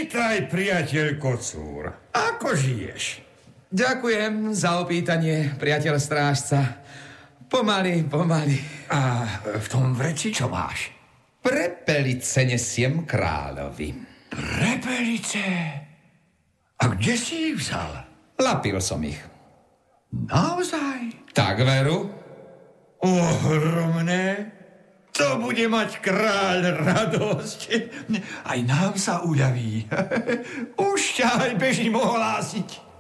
Vítaj, priateľ Kocúr. Ako žiješ? Ďakujem za opýtanie, priateľ strážca. Pomaly. A v tom vreci čo máš? Prepelice nesiem kráľovi. Prepelice? A kde si ich vzal? Lapil som ich. Naozaj? Tak veru? Ohromné. To bude mať kráľ radosť. Aj nám sa uľaví. Už ťa aj bežím ohlásiť.